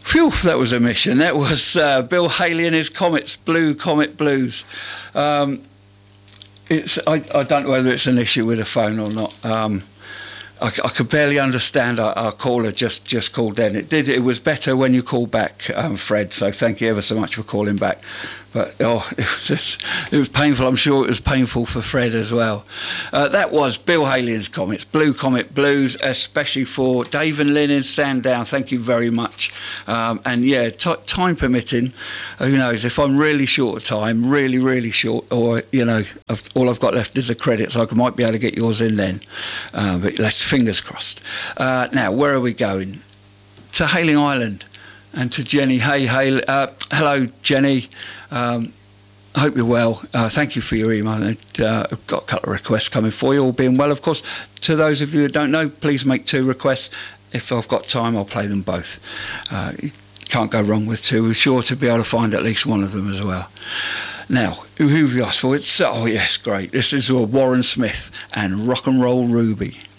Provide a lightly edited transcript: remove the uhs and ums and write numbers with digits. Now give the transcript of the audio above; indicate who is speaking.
Speaker 1: Phew, that was a mission. That was Bill Haley and his Comets, Blue Comet Blues. I don't know whether it's an issue with the phone or not. I could barely understand our caller just called then. It was better when you called back, Fred, so thank you ever so much for calling back. But it was painful. I'm sure it was painful for Fred as well. That was Bill Haley and his Comets, Blue Comet Blues, especially for Dave and Lynn in Sandown. Thank you very much. And yeah, time permitting, who knows, if I'm really short of time, really, really short, or, all I've got left is the credits, I might be able to get yours in then. But let's fingers crossed. Now, where are we going? To Hayling Island. And to Jenny, hello Jenny, I hope you're well. Thank you for your email. I've got a couple of requests coming for you, all being well, of course. To those of you who don't know, please make 2 requests. If I've got time, I'll play them both. You can't go wrong with 2. We're sure to be able to find at least one of them as well. Now, who have you asked for? Yes, great. This is Warren Smith and Rock and Roll Ruby.